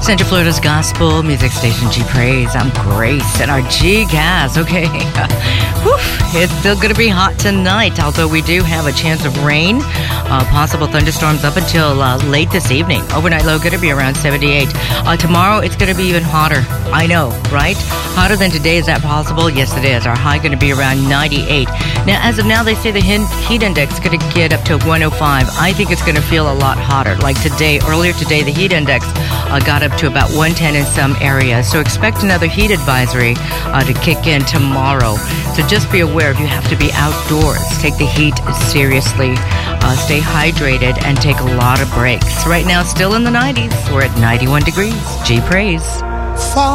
Central Florida's gospel music station, G Praise. I'm Grace and our G Gas. Okay. It's still going to be hot tonight, although we do have a chance of rain, possible thunderstorms up until late this evening. Overnight low going to be around 78. Tomorrow it's going to be even hotter. I know, right? Hotter than today. Is that possible? Yes, it is. Our high going to be around 98. Now, as of now, they say the heat index is going to get up to 105. I think it's going to feel a lot hotter. Like today, earlier today, the heat index got up to about 110 in some areas. So expect another heat advisory to kick in tomorrow. So just be aware if you have to be outdoors, take the heat seriously, stay hydrated, and take a lot of breaks. Right now, still in the 90s. We're at 91 degrees. G Praise.